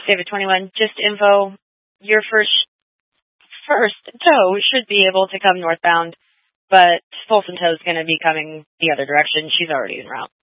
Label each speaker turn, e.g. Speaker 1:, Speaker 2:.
Speaker 1: David 21, just info. Your first tow should be able to come northbound, but Folsom Tow is going to be coming the other direction. She's already en route.